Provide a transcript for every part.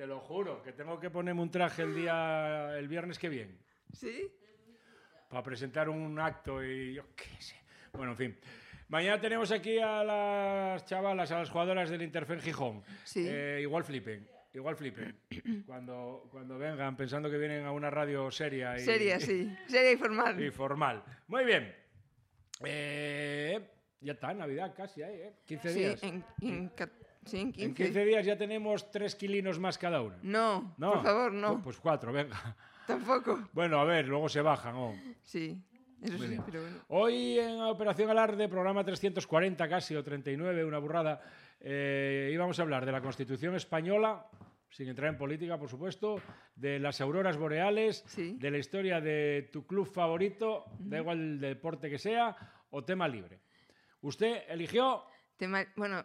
te lo juro, que tengo que ponerme un traje el viernes que viene. ¿Sí? Para presentar un acto y yo qué sé. Bueno, en fin. Mañana tenemos aquí a las chavalas, a las jugadoras del Interfen Gijón. Sí. Igual flipen. Cuando vengan, pensando que vienen a una radio seria. Seria, sí. Seria y formal. Y formal. Muy bien. Ya está, Navidad casi, 15 días. Sí, en 15. En 15 días ya tenemos 3 kilinos más cada una. No, por favor, no. Pues 4, venga. Tampoco. Bueno, a ver, luego se bajan. Sí, eso sí, pero bueno. Hoy en Operación Alarde, programa 340 casi, o 39, una burrada, íbamos a hablar de la Constitución Española, sin entrar en política, por supuesto, de las auroras boreales, Sí. de la historia de tu club favorito, da igual el deporte que sea, o tema libre. Usted eligió... Bueno,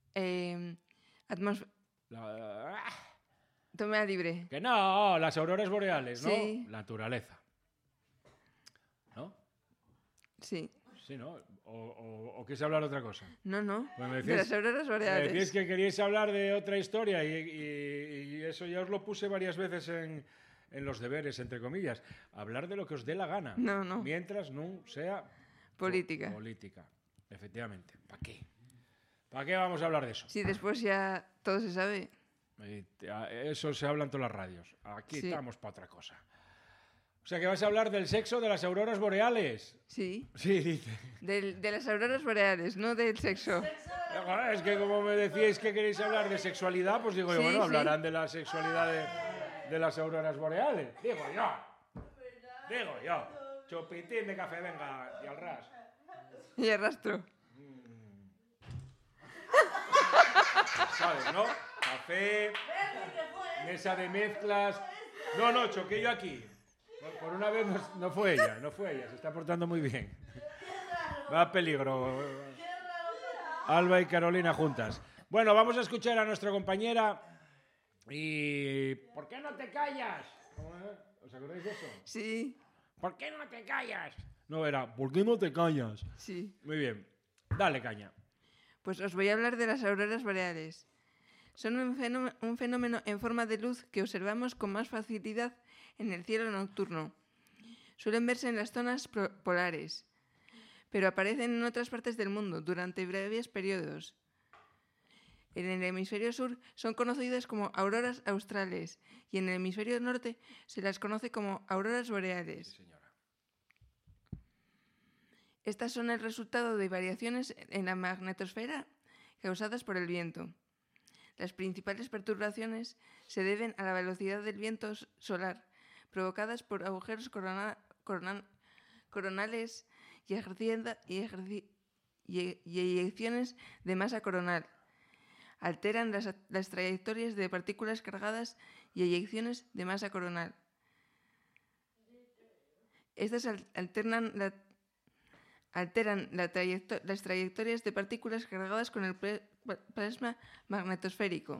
Toma libre. Que no, las auroras boreales, ¿no? Sí. Naturaleza. ¿No? Sí. Sí, ¿no? ¿O quieres hablar de otra cosa? No. Pues me De las auroras boreales. Me decís que queríais hablar de otra historia y eso ya os lo puse varias veces en los deberes, entre comillas. Hablar de lo que os dé la gana. No. Mientras no sea... Política. Política, efectivamente. ¿Para qué? ¿Para qué vamos a hablar de eso? Sí, después ya todo se sabe. Eso se habla en todas las radios. Aquí Sí. estamos para otra cosa. O sea, que vas a hablar del sexo de las auroras boreales. Sí. Sí, dice. De las auroras boreales, no del sexo. Es que como me decíais que queréis hablar de sexualidad, pues digo yo, Sí, bueno, sí. hablarán de la sexualidad de las auroras boreales. Digo yo. Chupitín de café, venga, y al ras. Y arrastro. ¿Sabes, no? Café, mesa de mezclas... No, choqué yo aquí. Por una vez no fue ella, se está portando muy bien. Va a peligro. Alba y Carolina juntas. Bueno, vamos a escuchar a nuestra compañera y... ¿Por qué no te callas? ¿Os acordáis de eso? Sí. ¿Por qué no te callas? No, era ¿por qué no te callas? Sí. Muy bien. Dale caña. Pues os voy a hablar de las auroras boreales. Son un fenómeno en forma de luz que observamos con más facilidad en el cielo nocturno. Suelen verse en las zonas polares, pero aparecen en otras partes del mundo durante breves periodos. En el hemisferio sur son conocidas como auroras australes y en el hemisferio norte se las conoce como auroras boreales. Sí, señora. Estas son el resultado de variaciones en la magnetosfera causadas por el viento. Las principales perturbaciones se deben a la velocidad del viento solar, provocadas por agujeros coronales y eyecciones de masa coronal. Alteran las trayectorias de partículas cargadas y eyecciones de masa coronal. Estas alteran las trayectorias de partículas cargadas con el plasma magnetosférico.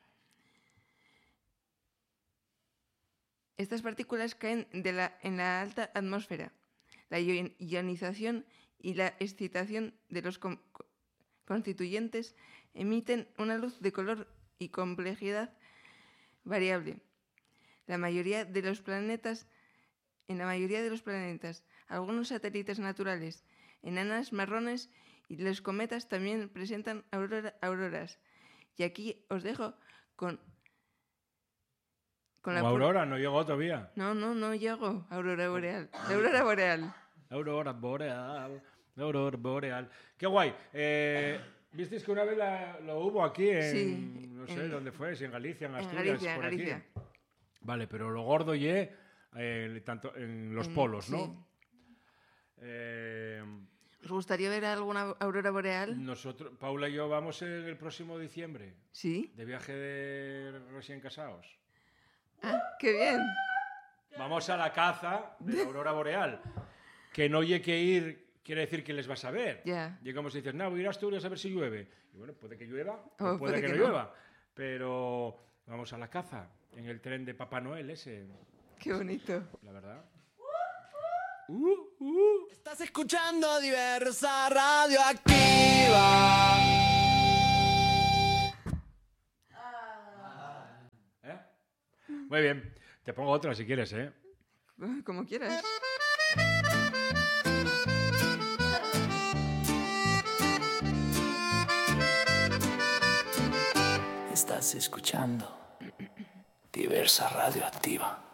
Estas partículas caen en la alta atmósfera. La ionización y la excitación de los constituyentes emiten una luz de color y complejidad variable. En la mayoría de los planetas, algunos satélites naturales, enanas marrones y los cometas también presentan auroras. Y aquí os dejo con la Aurora, no llegó todavía. No llego. Aurora boreal. Aurora boreal. Aurora boreal. Qué guay. ¿Visteis que una vez lo hubo aquí en... no sé dónde fue, si en Galicia, en Asturias, en por Galicia. aquí? Vale, pero lo gordo tanto en los polos, ¿no? Sí. ¿Os gustaría ver alguna aurora boreal? Nosotros, Paula y yo vamos el próximo diciembre. Sí. De viaje de recién casados. Ah, qué bien. Vamos a la caza de la aurora boreal. Que no hay que ir, quiere decir que les vas a ver. Ya. Y como si dices, no, voy a ir a Asturias a ver si llueve. Y bueno, puede que llueva, O puede que no llueva. Pero vamos a la caza en el tren de Papá Noel ese. Qué bonito. La verdad. Estás escuchando Diversa Radioactiva. ¿Eh? Muy bien. Te pongo otra si quieres, ¿eh? Como quieras. Estás escuchando Diversa Radioactiva.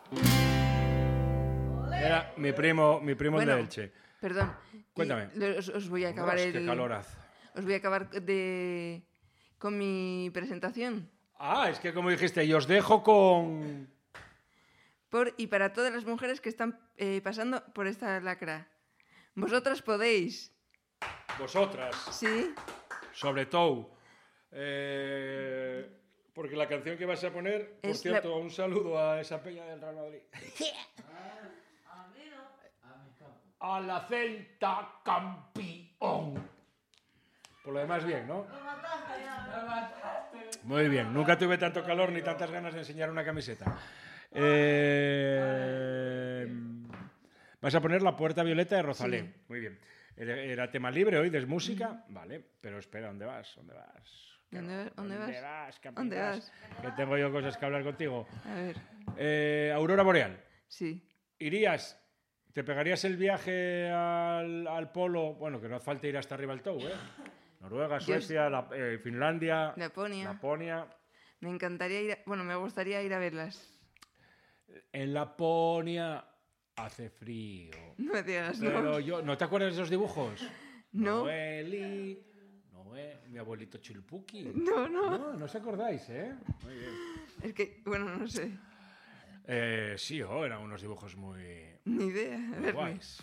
Era mi primo Bueno, el de Elche. Perdón. Cuéntame. Os voy a acabar Ostras, qué calor hace. Os voy a acabar con mi presentación. Ah, es que como dijiste, y os dejo con... Y para todas las mujeres que están pasando por esta lacra. Vosotras podéis. Vosotras, Sí. sobre todo. Porque la canción que vas a poner, por Es cierto, un saludo a esa peña del Real Madrid. A la Celta campeón. Por lo demás, bien, ¿no? Muy bien. Nunca tuve tanto calor ni tantas ganas de enseñar una camiseta. Vas a poner La Puerta Violeta de Rosalén. Sí. Muy bien. ¿Era tema libre hoy de música? Vale, pero espera, ¿dónde vas? ¿Dónde vas? ¿Dónde vas? Capi, ¿Dónde vas? Que tengo yo cosas que hablar contigo. A ver. Aurora Boreal. Sí. ¿Irías? ¿Te pegarías el viaje al polo? Bueno, que no hace falta ir hasta arriba al Tou, ¿eh? Noruega, Suecia, Finlandia, Laponia. Me encantaría ir. Bueno, me gustaría ir a verlas. En Laponia hace frío. No me digas, Pero yo, ¿no te acuerdas de esos dibujos? No. Noeli, mi abuelito Chilpuki. No. No os acordáis, ¿eh? Muy bien. Es que, bueno, no sé. Sí, eran unos dibujos muy Ni idea. A ver. guays.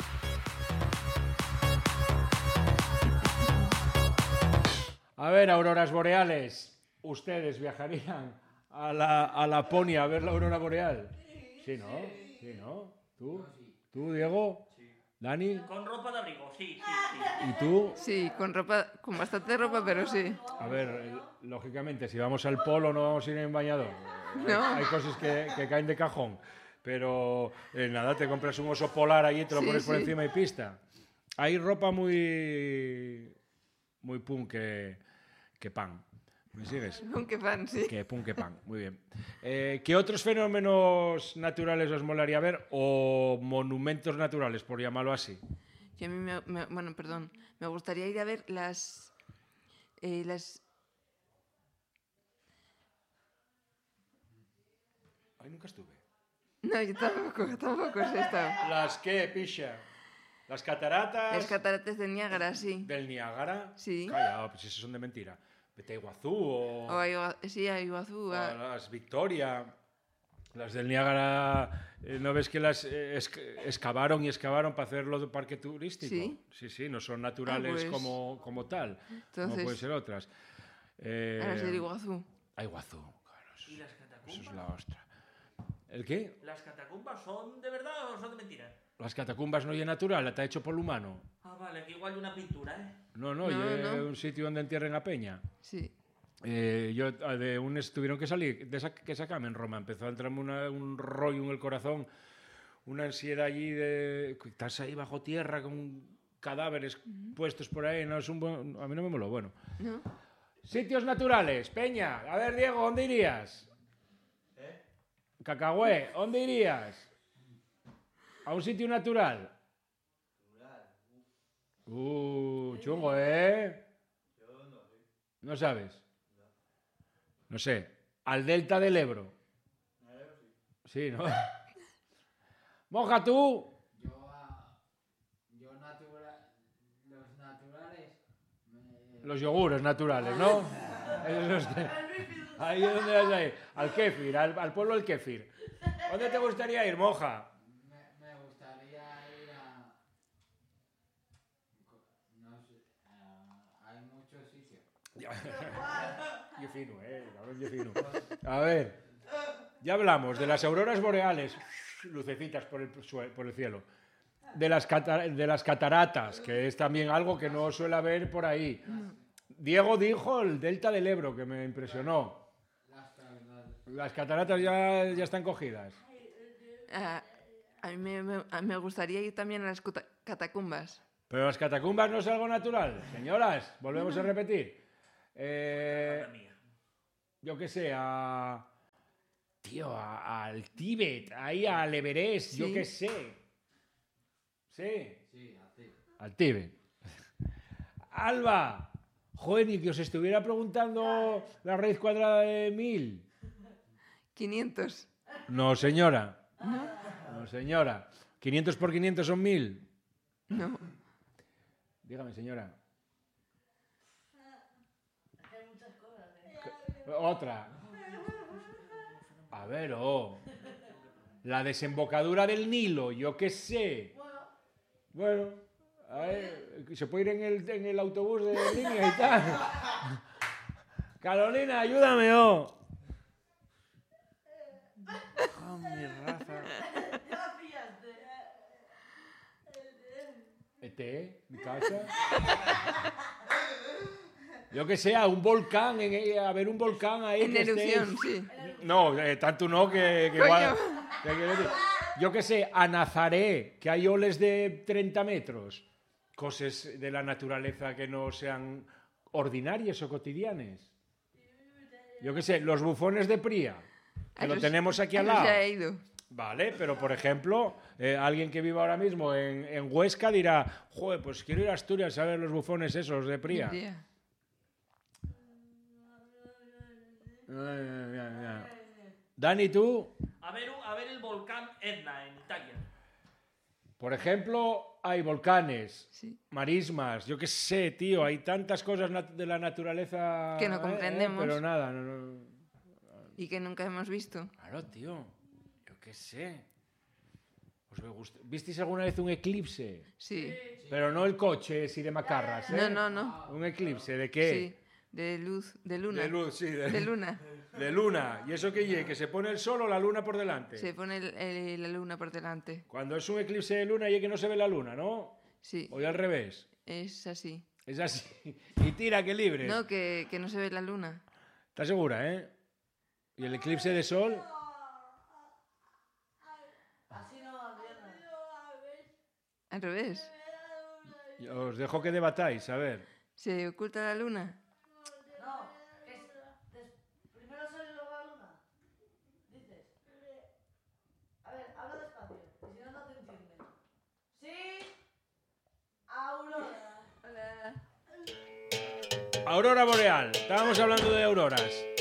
A ver, auroras boreales. ¿Ustedes viajarían a Laponia a ver la aurora boreal? Sí, ¿no? Sí, ¿no? ¿Tú, Diego? Sí. ¿Dani? Con ropa de abrigo, sí. ¿Y tú? Sí, con bastante ropa, pero sí. A ver, lógicamente, si vamos al polo no vamos a ir en bañador. No. Hay cosas que caen de cajón. Pero nada, te compras un oso polar ahí y te lo Sí, pones por sí. encima y pista. Hay ropa muy punk que pan. ¿Me sigues? Aunque fan, sí. Que punk que pan. Muy bien. ¿Qué otros fenómenos naturales os molaría ver? O monumentos naturales, por llamarlo así. Que a mí bueno, perdón. Me gustaría ir a ver las... Ahí nunca estuve. No, yo tampoco he estado. ¿Las qué, picha? ¿Las cataratas? Las cataratas de Niágara, sí. ¿Del Niágara? Sí. Calla, pues esos son de mentira. Vete a Iguazú o Sí, a Iguazú. a las Victoria. Las del Niágara, ¿no ves que las excavaron para hacerlo de parque turístico? Sí. Sí, no son naturales pues, como tal. entonces, no pueden ser otras. A las de Iguazú. A Iguazú, claro. ¿Y las catacumbas? Eso es la ostra. ¿El qué? ¿Las catacumbas son de verdad o son de mentira? Las catacumbas no es natural, está hecho por el humano. Ah, vale, que igual de una pintura, ¿eh? No, No, es no. un sitio donde entierren a peña. Sí. Tuvieron que salir que sacame en Roma. Empezó a entrarme un rollo en el corazón, una ansiedad allí de estás ahí bajo tierra con cadáveres puestos por ahí. No, a mí no me moló. Bueno. ¿No? Sitios naturales, Peña. A ver, Diego, ¿dónde irías? Cacahué, ¿dónde irías? ¿A un sitio natural? Chungo, ¿eh? ¿No sabes? No sé. ¿Al delta del Ebro? Sí, ¿no? Moja, tú. Los naturales. Los yogures naturales, ¿no? Ahí es donde vas a ir. Al Kéfir, al pueblo del Kéfir. ¿Dónde te gustaría ir, Moja? Me gustaría ir a. No sé. Hay muchos sitios. Yo fino, cabrón, yo fino. A ver, ya hablamos de las auroras boreales, lucecitas por el cielo. De las cataratas, que es también algo que no suele haber por ahí. Diego dijo el delta del Ebro, que me impresionó. Las cataratas ya están cogidas. A mí me gustaría ir también a las catacumbas. Pero las catacumbas no es algo natural. Señoras, volvemos a repetir. Yo qué sé, a tío, al Tíbet, ahí al Everest, yo Sí. qué sé. Sí, Sí, a ti. al Tíbet. Alba, joder, ni que os estuviera preguntando la raíz cuadrada de 1000. 500. No, señora. No, señora. 500 por 500 son 1000. No. Dígame, señora. Otra. A ver, la desembocadura del Nilo, yo qué sé. Bueno, a ver, se puede ir en el autobús de línea y tal. Carolina, ayúdame, mi raza. Mi casa. Yo que sé, a un volcán, a ver un volcán ahí. En que esté- erupción, sí. No, tanto no que Coño. igual. Yo que sé, a Nazaré, que hay oles de 30 metros. Cosas de la naturaleza que no sean ordinarias o cotidianas. Yo que sé, los bufones de Pría, que lo Eso tenemos aquí al eso lado. se ha ido. Vale, pero por ejemplo, alguien que viva ahora mismo en Huesca dirá, joder, pues quiero ir a Asturias a ver los bufones esos de Pría. Tía. Dani, ¿tú? A ver el volcán Etna en Italia. Por ejemplo, hay volcanes, Sí. marismas, yo qué sé, tío, hay tantas cosas de la naturaleza Que no comprendemos. pero nada. No. Y que nunca hemos visto. Claro, tío, yo qué sé. ¿Visteis alguna vez un eclipse? Sí. Pero no el coche, sí de macarras, ¿eh? No. ¿Un eclipse de qué? Sí. De luz, de luna. De luz, sí. De luna. De luna. ¿Y eso qué lleva? ¿Que se pone el sol o la luna por delante? Se pone la luna por delante. Cuando es un eclipse de luna y que no se ve la luna, ¿no? Sí. O al revés. Es así. Es así. Y tira que libre. No, que no se ve la luna. ¿Estás segura, eh? ¿Y el eclipse de sol? Al revés. Os dejo que debatáis, a ver. ¿Se oculta la luna? Primero sale y luego la luna. Dices. A ver, habla despacio. Y si no, no te entienden. Sí. Aurora. Hola. Aurora boreal. Estábamos hablando de auroras.